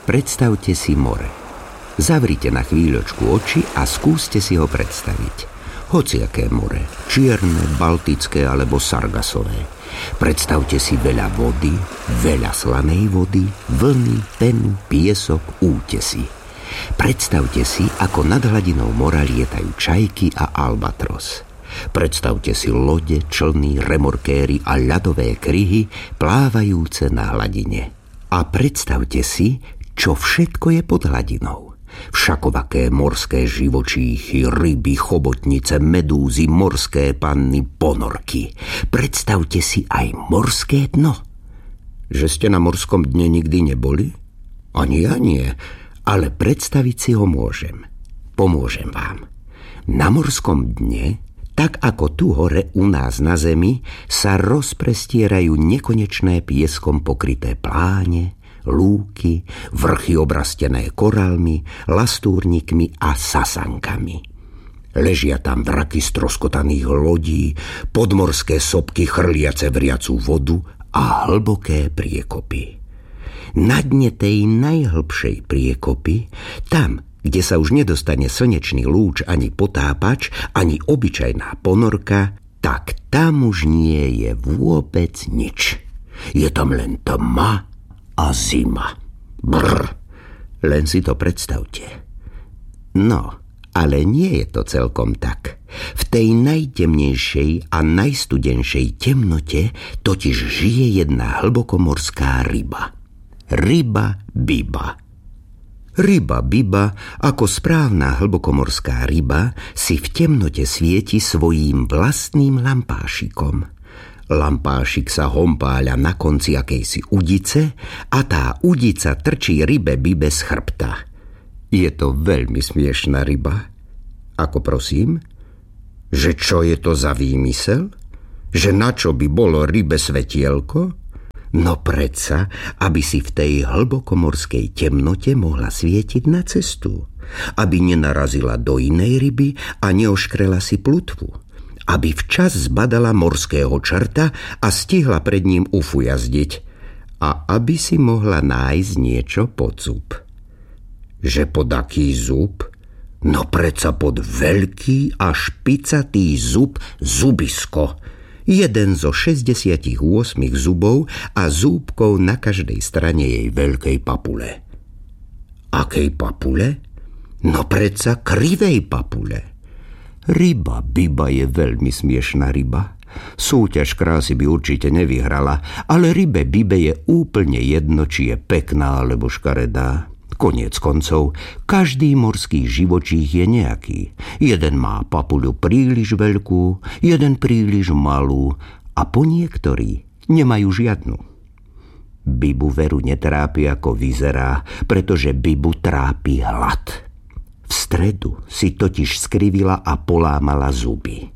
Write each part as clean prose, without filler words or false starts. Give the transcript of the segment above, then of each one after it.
Predstavte si more. Zavrite na chvíľočku oči a skúste si ho predstaviť. Hociaké more, čierne, baltické alebo sargasové. Predstavte si veľa vody, veľa slanej vody, vlny, penu, piesok, útesy. Predstavte si, ako nad hladinou mora lietajú čajky a albatros. Predstavte si lode, člny, remorkéry a ľadové kryhy plávajúce na hladine. A predstavte si, čo všetko je pod hladinou. Všakovaké morské živočíchy, ryby, chobotnice, medúzy, morské panny, ponorky. Predstavte si aj morské dno. Že ste na morskom dne nikdy neboli? Ani ja nie, ale predstaviť si ho môžem. Pomôžem vám. Na morskom dne, tak ako tu hore u nás na zemi, sa rozprestierajú nekonečné pieskom pokryté pláne, lúky, vrchy obrastené korálmi, lastúrnikmi a sasankami. Ležia tam vraky stroskotaných lodí, podmorské sopky chrliace vriacu vodu a hlboké priekopy. Na dne tej najhlbšej priekopy, tam, kde sa už nedostane slnečný lúč, ani potápač, ani obyčajná ponorka, tak tam už nie je vôbec nič. Je tam len tma a zima. Brr, len si to predstavte. No, ale nie je to celkom tak. V tej najtemnejšej a najstudenšej temnote totiž žije jedna hlbokomorská ryba. Ryba Biba. Ryba Biba, ako správna hlbokomorská ryba, si v temnote svieti svojím vlastným lampášikom. Lampášik sa hompáľa na konci akejsi udice a tá udica trčí rybe Bibe z chrbta. Je to veľmi smiešná ryba. Ako prosím? Že čo je to za výmysel? Že na čo by bolo rybe svetielko? No predsa, aby si v tej hlbokomorskej temnote mohla svietiť na cestu. Aby nenarazila do inej ryby a neoškrela si plutvu. Aby včas zbadala morského čerta a stihla pred ním ufujazdiť. A aby si mohla nájsť niečo pod zub. Že pod aký zub? No predsa pod veľký a špicatý zub zubisko. Jeden zo 68 zubov a zúbkov na každej strane jej veľkej papule. Akej papule? No predsa krivej papule. Ryba Biba je veľmi smiešná ryba. Súťaž krásy by určite nevyhrala, ale rybe Bibe je úplne jedno, či je pekná alebo škaredá. Koniec koncov, každý morský živočích je nejaký. Jeden má papuľu príliš veľkú, jeden príliš malú a po niektorí nemajú žiadnu. Bibu veru netrápi, ako vyzerá, pretože Bibu trápi hlad. V stredu si totiž skrivila a polámala zuby.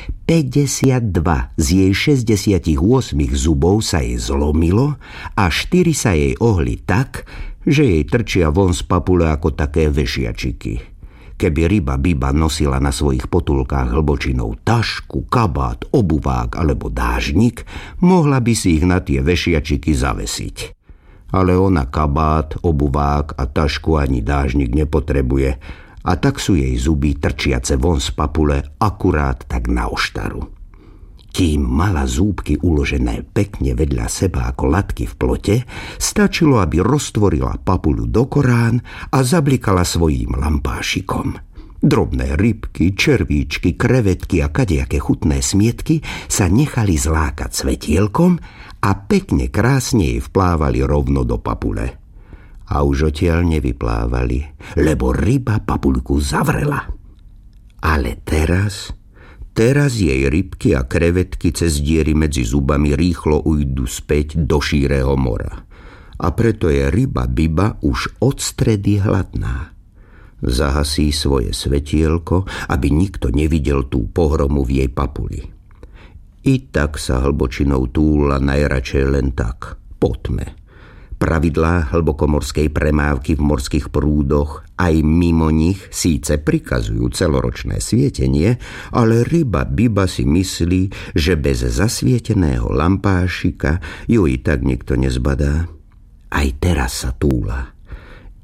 52 z jej 68 zubov sa jej zlomilo a 4 sa jej ohli tak, že jej trčia von z papule ako také vešiačiky. Keby ryba Biba nosila na svojich potulkách hlbočinou tašku, kabát, obuvák alebo dážnik, mohla by si ich na tie vešiačiky zavesiť. Ale ona kabát, obuvák a tašku ani dážnik nepotrebuje a tak sú jej zuby trčiace von z papule akurát tak na oštaru. Kým mala zúbky uložené pekne vedľa seba ako latky v plote, stačilo, aby roztvorila papuľu do korán a zablikala svojím lampášikom. Drobné rybky, červíčky, krevetky a kadejaké chutné smietky sa nechali zlákať svetielkom a pekne krásne jej vplávali rovno do papule. A už odtiaľ nevyplávali, lebo ryba papuľku zavrela. Ale teraz jej rybky a krevetky cez diery medzi zubami rýchlo ujdu späť do šíreho mora. A preto je ryba Biba už od stredy hladná. Zahasí svoje svetielko, aby nikto nevidel tú pohromu v jej papuli. I tak sa hlbočinou túla najradšej len tak, po tme. Pravidlá hlbokomorskej premávky v morských prúdoch aj mimo nich síce prikazujú celoročné svietenie, ale ryba Biba si myslí, že bez zasvieteného lampášika ju i tak nikto nezbadá. Aj teraz sa túla.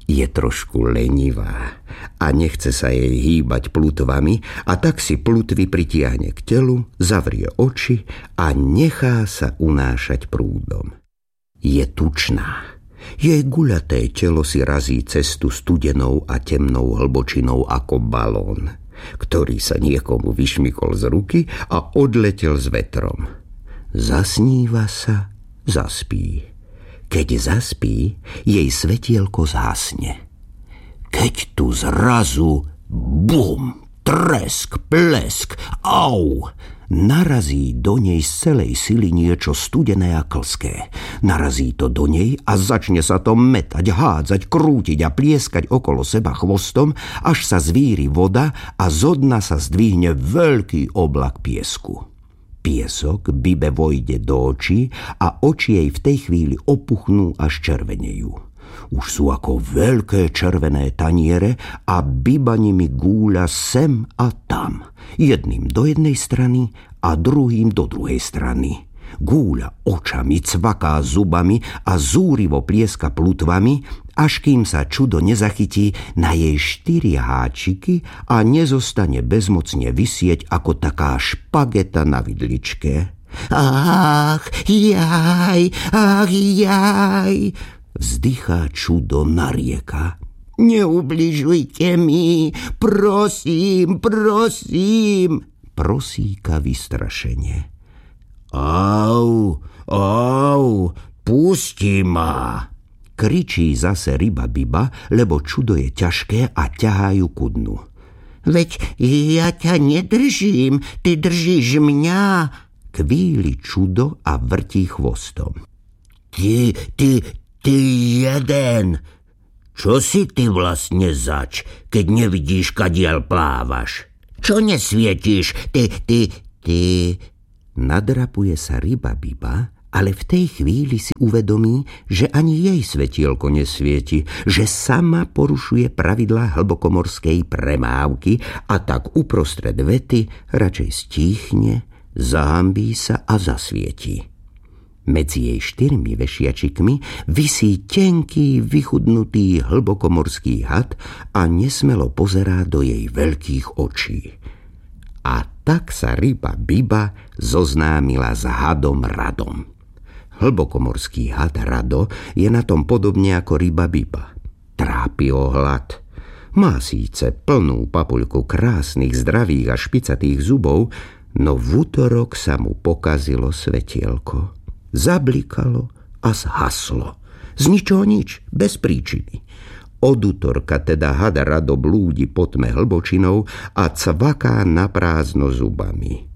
Je trošku lenivá a nechce sa jej hýbať plutvami, a tak si plutvy pritiahne k telu, zavrie oči a nechá sa unášať prúdom. Je tučná. Jej guľaté telo si razí cestu studenou a temnou hlbočinou ako balón, ktorý sa niekomu vyšmykol z ruky a odletel s vetrom. Zasníva sa, zaspí. Keď zaspí, jej svetielko zhasne. Keď tu zrazu bum, tresk, plesk, au, narazí do nej z celej sily niečo studené a klské. Narazí to do nej a začne sa to metať, hádzať, krútiť a plieskať okolo seba chvostom, až sa zvíri voda a zo dna sa zdvihne veľký oblak piesku. Piesok Bibe vojde do očí a oči jej v tej chvíli opuchnú až červenejú. Už sú ako veľké červené taniere a Biba nimi gúľa sem a tam. Jedným do jednej strany a druhým do druhej strany. Gúľa očami, cvaká zubami a zúrivo plieska plutvami, až kým sa čudo nezachytí na jej 4 háčiky a nezostane bezmocne visieť ako taká špageta na vidličke. Ach, jaj, vzdychá čudo, narieka. Neubližujte mi, prosím, prosíka vystrašene. Au, pusti ma, kričí zase ryba Biba, lebo čudo je ťažké a ťahajú ku dnu. Veď ja ťa nedržím, ty držíš mňa, kvíli čudo a vrtí chvostom. Ty jeden, čo si ty vlastne zač, keď nevidíš, kadiaľ plávaš? Čo nesvietíš, ty... Nadrapuje sa ryba Biba, ale v tej chvíli si uvedomí, že ani jej svetielko nesvieti, že sama porušuje pravidlá hlbokomorskej premávky a tak uprostred vety radšej stíchne, zahambí sa a zasvietí. Medzi jej 4 vešiačikmi visí tenký, vychudnutý hlbokomorský had a nesmelo pozerá do jej veľkých očí. A tak sa ryba Biba zoznámila s hadom Radom. Hlbokomorský had Rado je na tom podobne ako ryba Biba. Trápi ho hlad. Má síce plnú papuľku krásnych, zdravých a špicatých zubov, no v útorok sa mu pokazilo svetielko. Zablikalo a zhaslo. Z ničoho nič, bez príčiny. Od útorka teda had Rado blúdi po tme hlbočinou a cvaká naprázdno zubami.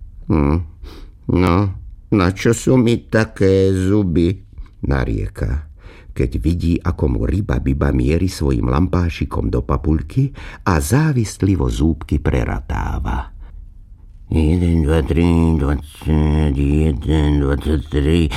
No, na čo sú mi také zuby? Narieka, keď vidí, ako mu ryba Biba mieri svojim lampášikom do papuľky a závislivo zúbky preratáva. 1, 2, 3, 21, 23,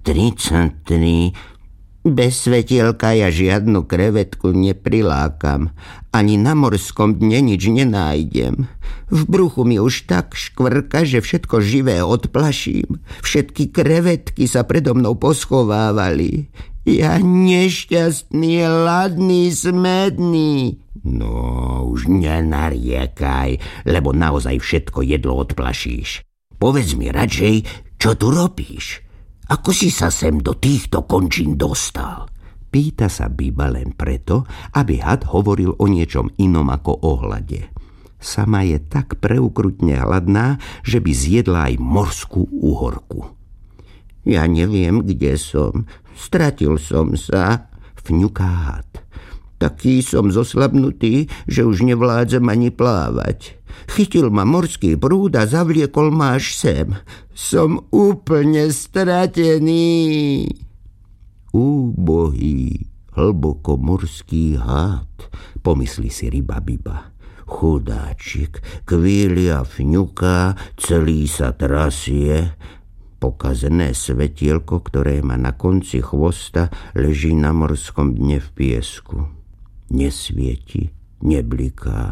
33... Bez svetielka ja žiadnu krevetku neprilákam. Ani na morskom dne nič nenájdem. V bruchu mi už tak škvrka, že všetko živé odplaším. Všetky krevetky sa predo mnou poschovávali. Ja nešťastný, ladný, smedný. No, už nenariekaj, lebo naozaj všetko jedlo odplašíš. Povedz mi radšej, čo tu robíš? Ako si sa sem do týchto končín dostal? Pýta sa Biba len preto, aby had hovoril o niečom inom ako o hlade. Sama je tak preukrutne hladná, že by zjedla aj morskú uhorku. Ja neviem, kde som. Stratil som sa, fňuká had. Taký som zoslabnutý, že už nevládzem ani plávať. Chytil ma morský prúd a zavliekol ma až sem. Som úplne stratený. Úbohý, hlbokomorský had, pomyslí si ryba Biba. Chudáčik, kvíli a fňuká, celý sa trasie. Pokazené svetielko, ktoré má na konci chvosta, leží na morskom dne v piesku. Nesvieti, nebliká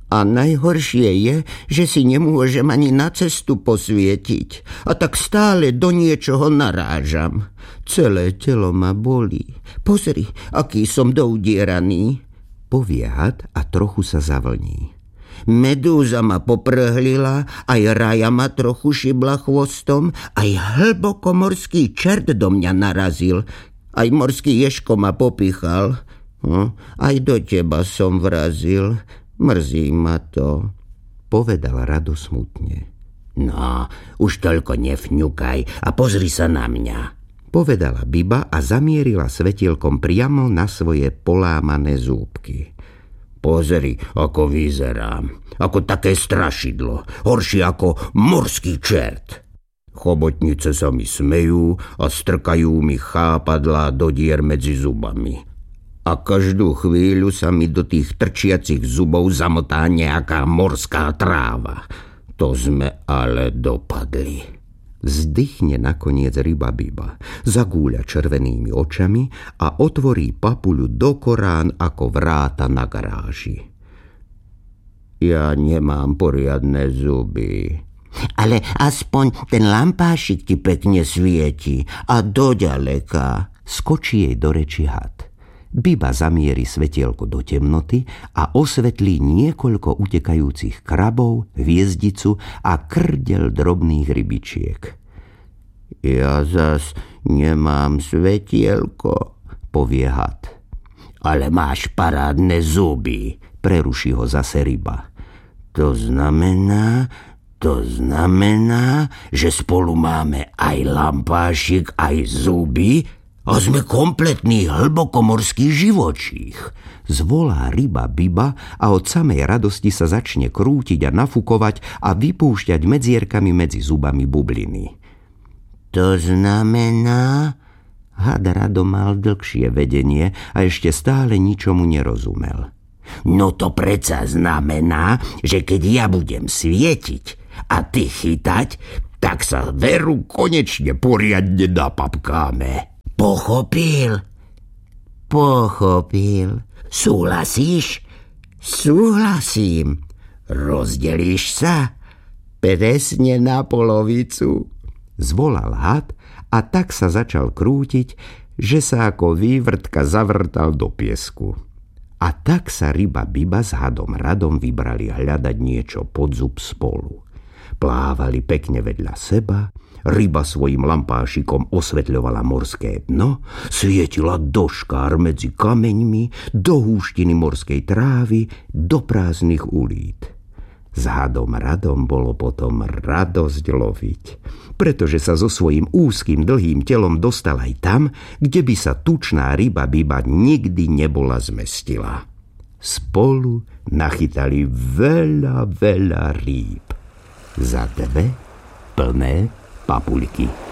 A najhoršie je, že si nemôžem ani na cestu posvietiť. A tak stále do niečoho narážam. Celé telo ma bolí. Pozri, aký som doudieraný, povie had a trochu sa zavlní. Medúza ma poprhlila, aj raja ma trochu šibla chvostom, aj hlbokomorský čert do mňa narazil, aj morský ježko ma popichal. Aj do teba som vrazil. Mrzí ma to, povedal Rado smutne. No, už toľko nefňukaj a pozri sa na mňa, povedala Biba a zamierila svetielkom priamo na svoje polámané zúbky. Pozri, ako vyzerám, ako také strašidlo, horšie ako morský čert. Chobotnice sa mi smejú a strkajú mi chápadlá do dier medzi zubami. A každú chvíľu sa mi do tých trčiacich zubov zamotá nejaká morská tráva. To sme ale dopadli. Vzdychne nakoniec ryba Biba, zagúľa červenými očami a otvorí papuľu do korán ako vráta na garáži. Ja nemám poriadne zuby. Ale aspoň ten lampášik ti pekne svieti a doďaleka. Skočí jej do reči had. Biba zamieri svetielko do temnoty a osvetlí niekoľko utekajúcich krabov, hviezdicu a krdel drobných rybičiek. Ja zas nemám svetielko, povie had. Ale máš parádne zuby, preruší ho zase ryba. To znamená, že spolu máme aj lampášik, aj zuby a sme kompletný hlbokomorský živočích. Zvolá ryba Biba a od samej radosti sa začne krútiť a nafukovať a vypúšťať medzierkami medzi zubami bubliny. To znamená... Had Rado mal dlhšie vedenie a ešte stále ničomu nerozumel. No to predsa znamená, že keď ja budem svietiť a ty chytať, tak sa veru konečne poriadne napapkáme. Pochopil? Súhlasíš? Súhlasím. Rozdelíš sa? Presne na polovicu. Zvolal had a tak sa začal krútiť, že sa ako vývrtka zavrtal do piesku. A tak sa ryba Biba s hadom Radom vybrali hľadať niečo pod zub spolu. Plávali pekne vedľa seba, ryba svojim lampášikom osvetľovala morské dno, svietila do škár medzi kameňmi, do húštiny morskej trávy, do prázdnych ulít. S hadom Radom bolo potom radosť loviť, pretože sa so svojím úzkým dlhým telom dostal aj tam, kde by sa tučná ryba Biba nikdy nebola zmestila. Spolu nachytali veľa rýb za 2 plné papuľky.